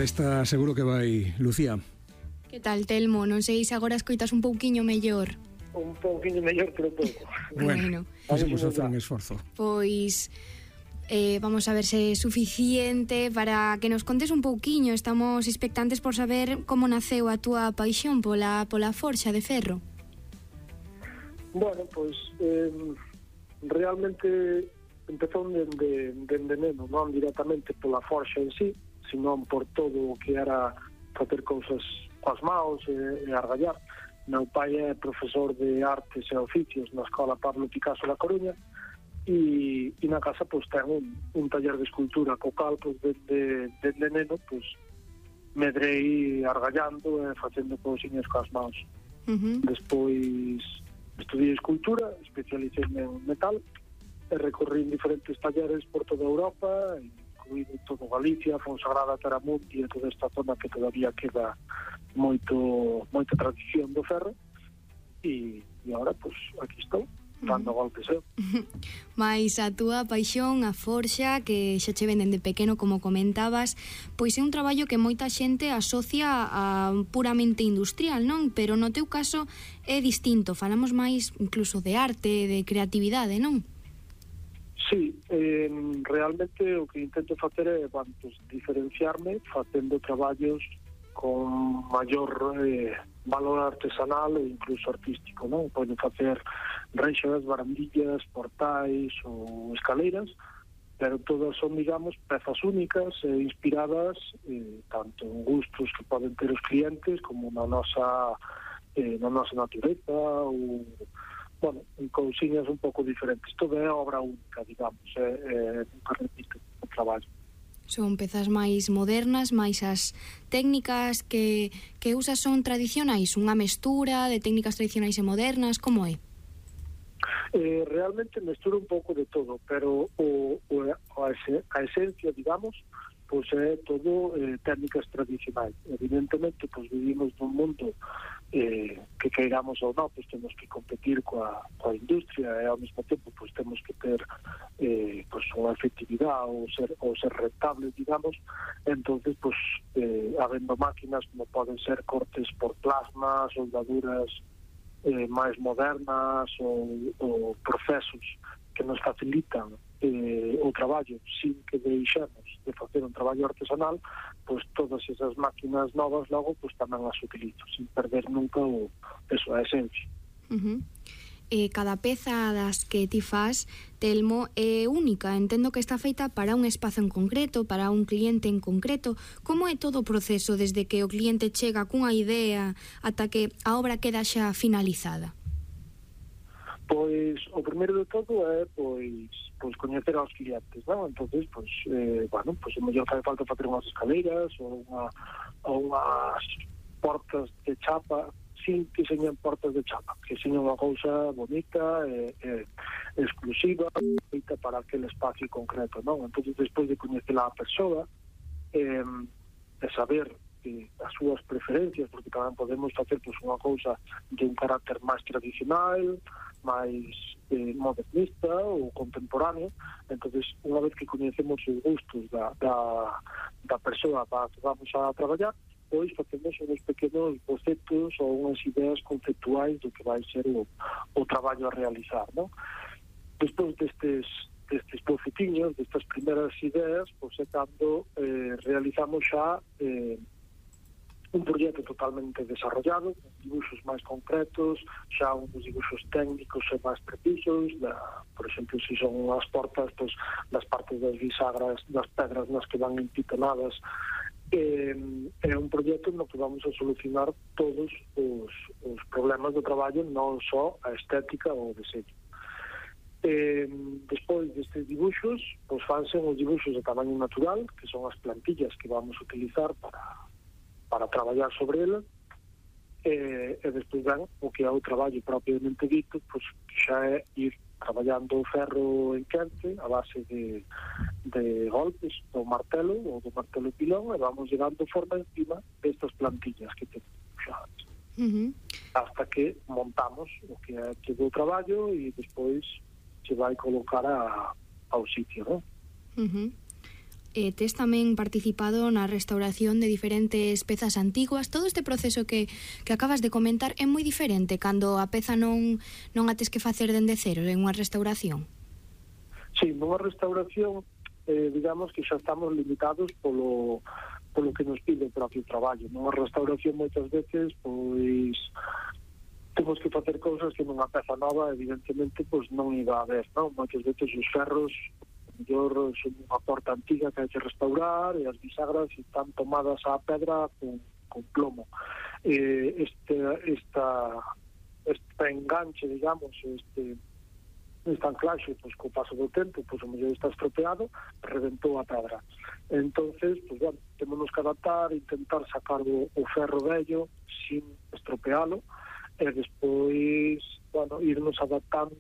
esta seguro que vai Lucía. Que tal, Telmo? Non sei se agora escoitas un pouquiño mellor. Un pouquiño mellor, pero pouco. Bueno, podemos facer un esforzo. Pois vamos a ver se é suficiente para que nos contes un pouquiño. Estamos expectantes por saber como naceu a túa paixón pola forxa de ferro. Bueno, pois realmente empezou dende neno, non directamente pola forxa en sí, senón por todo o que era facer cousas coas maus e argallar. Meu pai é profesor de artes e oficios na Escola Pablo Picasso da Coruña e na casa pois ten un taller de escultura co cal pois dende neno pois medrei argallando e facendo cousiñas coas maus. Despois estudiei escultura, especialicei en metal e recorrí en diferentes talleres por toda Europa, incluído todo Galicia, Fonsagrada, Taramundi e toda esta zona que todavía queda moita tradición do ferro e agora, pois, aquí estou dando golpes eu. Mais a túa paixón, a forxa, que xa che ven dende pequeno, como comentabas, pois é un traballo que moita xente asocia a puramente industrial, non? Pero no teu caso é distinto, falamos máis incluso de arte, de creatividade, non? Sí, realmente o que intento facer é, pues, diferenciarme facendo traballos con maior valor artesanal e incluso artístico, non? Poden facer reixas, barandillas, portais ou escaleiras, pero todas son, digamos, pezas únicas e inspiradas tanto en gustos que poden ter os clientes como na nosa natureza ou, bueno, en cousiñas un pouco diferentes. Todo é obra única, digamos, nunca repito o traballo. Son pezas máis modernas, máis as técnicas que usas son tradicionais, unha mestura de técnicas tradicionais e modernas, como é? Realmente mestura un pouco de todo, pero a esencia, digamos, pois é todo técnicas tradicionais. Evidentemente, pois vivimos nun mundo que queiramos ou non, pois temos que competir coa industria e ao mesmo tempo pois temos que ter pois unha efectividade ou ser rentable, digamos. Entonces, pois habendo máquinas como poden ser cortes por plasma, soldaduras máis modernas ou procesos que nos facilitan o traballo sin que deixemos de facer un traballo artesanal, pois todas esas máquinas novas logo pois tamén as utilizo sin perder nunca a esencia. Cada peza das que ti fas, Telmo, é única. Entendo que está feita para un espazo en concreto, para un cliente en concreto. Como é todo o proceso desde que o cliente chega cunha idea ata que a obra queda xa finalizada? Pois o primeiro de todo é pois coñecer aos clientes, non? Entonces, pois o mellor fai falta facer unhas escaleiras ou unhas portas de chapa, sin que señan portas de chapa, que señan unha cousa bonita e exclusiva, feita para aquele espacio concreto, non? Entonces, despois de coñecer a persoa e saber as súas preferencias, porque tamén podemos facer pois unha cousa de un carácter máis tradicional, máis modernista ou contemporáneo. Entonces, unha vez que coñecemos os gustos da persoa para que vamos a traballar, pois facemos uns pequenos bocetos ou unhas ideas conceptuais do que vai ser o traballo a realizar, non? Despois destes bocetiños, destas primeiras ideas, pois é cando realizamos xa un proxecto totalmente desarrollado, con dibuixos máis concretos, xa uns dibuixos técnicos e máis precisos, por exemplo, se son as portas, pois, das partes das bisagras, das pedras nas que van empitonadas. É un proxecto no que vamos a solucionar todos os problemas do traballo, non só a estética ou o deseño. Despois destes dibuixos, pois fanse os dibuixos de tamaño natural, que son as plantillas que vamos a utilizar para traballar sobre ela, e despois ben o que é o traballo propiamente dito, pois xa é ir traballando o ferro en quente a base de golpes do martelo ou do martelo pilón, e vamos llegando forma encima destas plantillas que temos xa hasta que montamos o que é todo o traballo e despois se vai colocar ao sitio, non? tes tamén participado na restauración de diferentes pezas antiguas. Todo este proceso que acabas de comentar é moi diferente cando a peza non a tes que facer dende cero en unha restauración. Sí, nunha restauración digamos que xa estamos limitados polo que nos pide o propio traballo. Nunha restauración moitas veces pois temos que facer cousas que nunha peza nova evidentemente pois non iba a haber, non? Moitas veces os ferros mellor son unha porta antiga que hai que restaurar e as bisagras están tomadas á pedra con plomo. Esta enganche, digamos, este anclaxe, pois, co paso do tempo, pois, o mellor está estropeado, reventou a pedra. Entonces, pois, bueno, temos que adaptar, intentar sacar o ferro vello sin estropealo, e despois, bueno, irnos adaptando